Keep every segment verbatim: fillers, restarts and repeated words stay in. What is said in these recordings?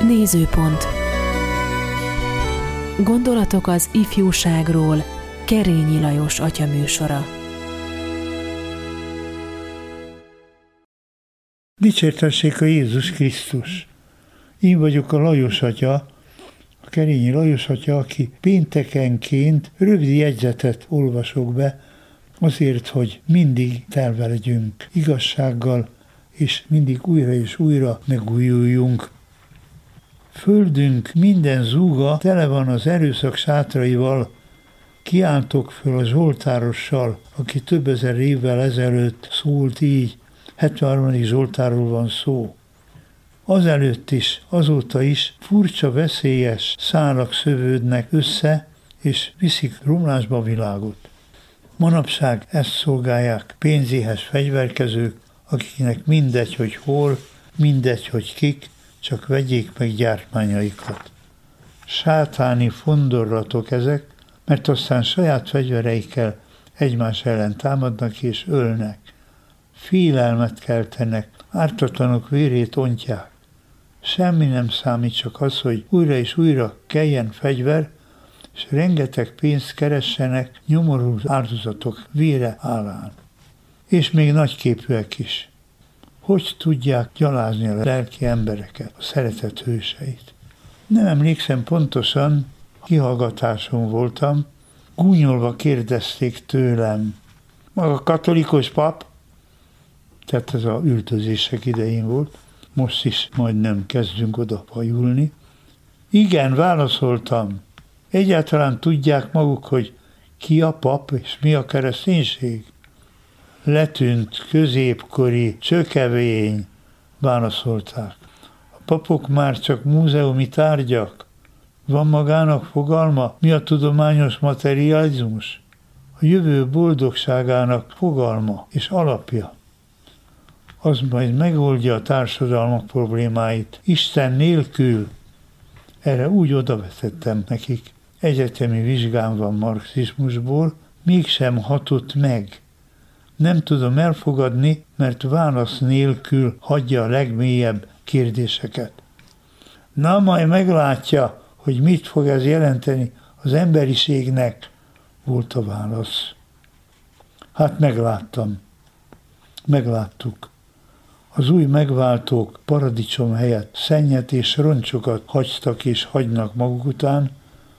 Nézőpont. Gondolatok az ifjúságról. Kerényi Lajos atya műsora. Dicsértessék a Jézus Krisztus! Én vagyok a Lajos atya, a Kerényi Lajos atya, aki péntekenként rövid jegyzetet olvasok be, azért, hogy mindig telve legyünk igazsággal, és mindig újra és újra megújuljunk. Földünk minden zúga tele van az erőszak sátraival. Kiáltok föl a Zsoltárossal, aki több ezer évvel ezelőtt szólt így, hetvenharmadik Zsoltárról van szó. Azelőtt is, azóta is furcsa, veszélyes szálak szövődnek össze, és viszik romlásba a világot. Manapság ezt szolgálják pénzéhes fegyverkezők, akiknek mindegy, hogy hol, mindegy, hogy kik, csak vegyék meg gyártmányaikat. Sátáni fondorlatok ezek, mert aztán saját fegyvereikkel egymás ellen támadnak és ölnek. Félelmet keltenek, ártatlanok vérét ontják. Semmi nem számít, csak az, hogy újra és újra keljen fegyver, és rengeteg pénzt keressenek nyomorult áldozatok vére állán. És még nagyképűek is. Hogy tudják gyalázni a lelki embereket, a szeretet hőseit? Nem emlékszem pontosan, kihallgatáson voltam, gúnyolva kérdezték tőlem, maga katolikus pap? Tehát ez a üldözések idején volt, most is majdnem kezdünk oda hajulni. Igen, válaszoltam. Egyáltalán tudják maguk, hogy ki a pap és mi a kereszténység? Letűnt, középkori, csökevény, válaszolták. A papok már csak múzeumi tárgyak. Van magának fogalma, mi a tudományos materializmus? A jövő boldogságának fogalma és alapja. Az majd megoldja a társadalmak problémáit Isten nélkül. Erre úgy odavetettem nekik. Egyetemi vizsgám van marxizmusból, mégsem hatott meg. Nem tudom elfogadni, mert válasz nélkül hagyja a legmélyebb kérdéseket. Na, majd meglátja, hogy mit fog ez jelenteni az emberiségnek, volt a válasz. Hát megláttam. Megláttuk. Az új megváltók paradicsom helyett szennyet és roncsokat hagytak és hagynak maguk után,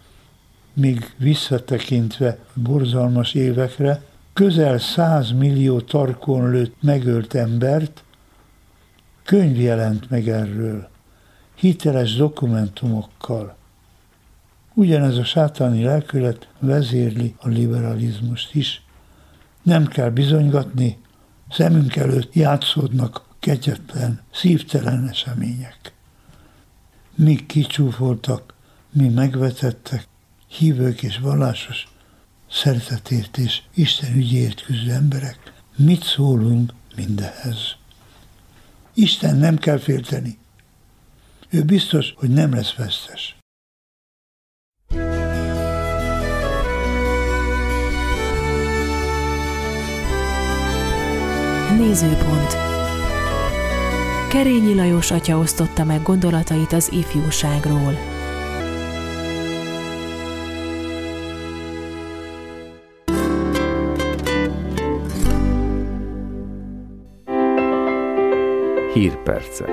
míg visszatekintve borzalmas évekre, közel száz millió tarkon lőtt megölt embert, könyv jelent meg erről, hiteles dokumentumokkal. Ugyanez a sátáni lelkület vezérli a liberalizmust is. Nem kell bizonygatni, szemünk előtt játszódnak kegyetlen, szívtelen események. Mi kicsúfoltak, mi megvetettek, hívők és vallásos szeretetért és Isten ügyéért küzdő emberek, mit szólunk mindehez? Isten nem kell félteni. Ő biztos, hogy nem lesz vesztes. Nézőpont. Kerényi Lajos atya osztotta meg gondolatait az ifjúságról. Hírpercek.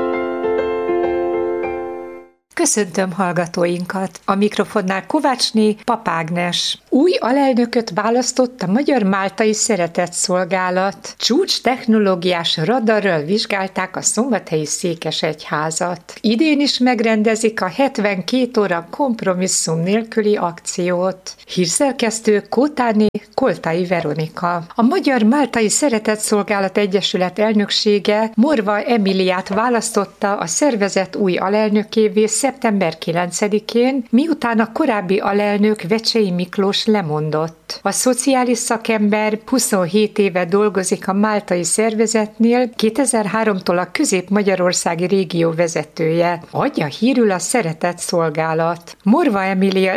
Köszöntöm hallgatóinkat! A mikrofonnál Kovácsné Pap Ágnes. Új alelnököt választott a Magyar-Máltai Szeretetszolgálat. Csúcs technológiás radarral vizsgálták a szombathelyi székesegyházat. Idén is megrendezik a hetvenkét óra kompromisszum nélküli akciót. Hírszerkesztő Kótáné Koltai Veronika. A Magyar-Máltai Szeretetszolgálat Egyesület elnöksége Morva Emiliát választotta a szervezet új alelnökévé szeptember kilencedikén, miután a korábbi alelnök Vecsei Miklós lemondott. alkotott. A szociális szakember huszonhét éve dolgozik a máltai szervezetnél, kétezer-háromtól a közép-magyarországi régió vezetője. Adja hírül a Szeretett Szolgálat. Morva Emília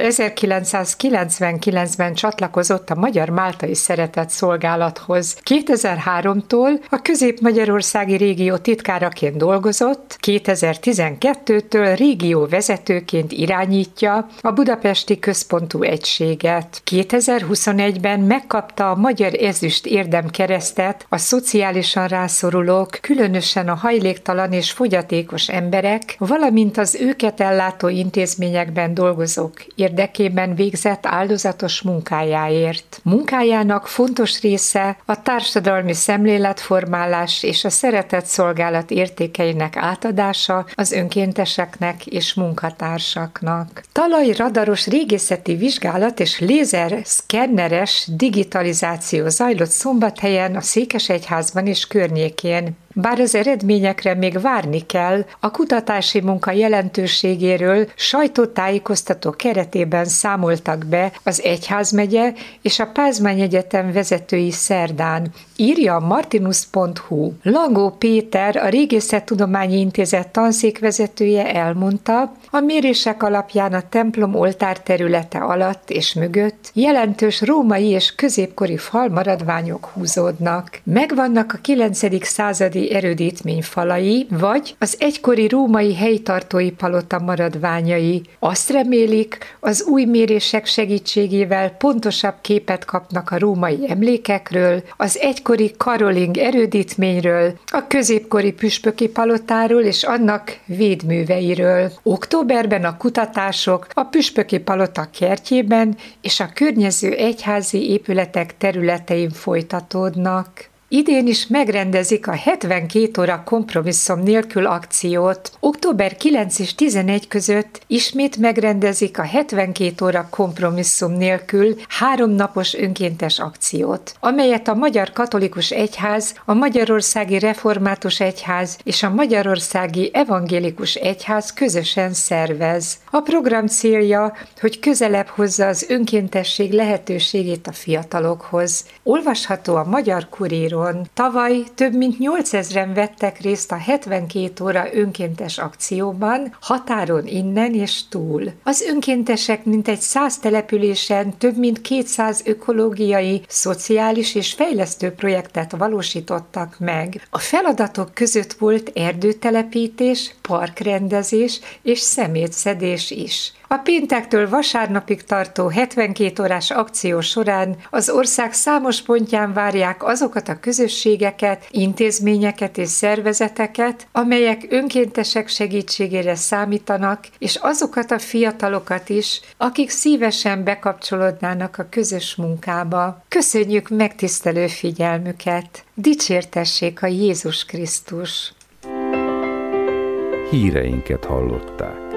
ezerkilencszázkilencvenkilencben csatlakozott a Magyar Máltai Szeretett Szolgálathoz. kétezer-háromtól a közép-magyarországi régió titkáraként dolgozott, kétezer-tizenkettőtől régió vezetőként irányítja a budapesti központú egységet. kétezer-huszonegyben megkapta a Magyar Ezüst Érdemkeresztet a szociálisan rászorulók, különösen a hajléktalan és fogyatékos emberek, valamint az őket ellátó intézményekben dolgozók érdekében végzett áldozatos munkájáért. Munkájának fontos része a társadalmi szemléletformálás és a szeretett szolgálat értékeinek átadása az önkénteseknek és munkatársaknak. Talajradaros régészeti vizsgálat és lézer szkenneres digitalizáció zajlott Szombathelyen, a Székesegyházban és környékén. Bár az eredményekre még várni kell, a kutatási munka jelentőségéről sajtótájékoztató keretében számoltak be az Egyházmegye és a Pázmány Egyetem vezetői szerdán, írja a martinus pont hu. Langó Péter, a Régészettudományi Intézet tanszékvezetője elmondta, a mérések alapján a templom oltár területe alatt és mögött jelentős római és középkori falmaradványok húzódnak. Megvannak a kilencedik századi erődítmény falai, vagy az egykori római helytartói palota maradványai. Azt remélik, az új mérések segítségével pontosabb képet kapnak a római emlékekről, az egykori karoling erődítményről, a középkori püspöki palotáról és annak védműveiről. Októberben a kutatások a püspöki palota kertjében és a környező egyházi épületek területein folytatódnak. Idén is megrendezik a hetvenkét óra kompromisszum nélkül akciót. október kilenc és tizenegy között ismét megrendezik a hetvenkét óra kompromisszum nélkül háromnapos önkéntes akciót, amelyet a Magyar Katolikus Egyház, a Magyarországi Református Egyház és a Magyarországi Evangélikus Egyház közösen szervez. A program célja, hogy közelebb hozza az önkéntesség lehetőségét a fiatalokhoz. Olvasható a Magyar Kuríron. Tavaly több mint nyolcezren vettek részt a hetvenkét óra önkéntes akcióban, határon innen és túl. Az önkéntesek mintegy száz településen több mint kétszáz ökológiai, szociális és fejlesztő projektet valósítottak meg. A feladatok között volt erdőtelepítés, parkrendezés és szemétszedés is. A péntektől vasárnapig tartó hetvenkét órás akció során az ország számos pontján várják azokat a közösségeket, intézményeket és szervezeteket, amelyek önkéntesek segítségére számítanak, és azokat a fiatalokat is, akik szívesen bekapcsolódnának a közös munkába. Köszönjük megtisztelő figyelmüket! Dicsértessék a Jézus Krisztus! Híreinket hallották.